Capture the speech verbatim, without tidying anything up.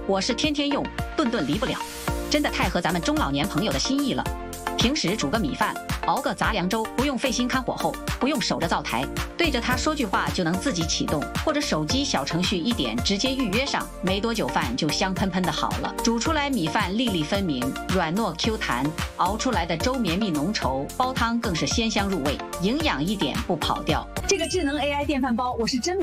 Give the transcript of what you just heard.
我是天天用，顿顿离不了，真的太合咱们中老年朋友的心意了。平时煮个米饭，熬个杂粮粥，不用费心看火候，不用守着灶台，对着它说句话就能自己启动，或者手机小程序一点直接预约上，没多久饭就香喷喷的好了。煮出来米饭粒粒分明，软糯 Q 弹，熬出来的粥绵密浓稠，煲汤更是鲜香入味，营养一点不跑掉。 这个智能 A I 电饭煲我是真没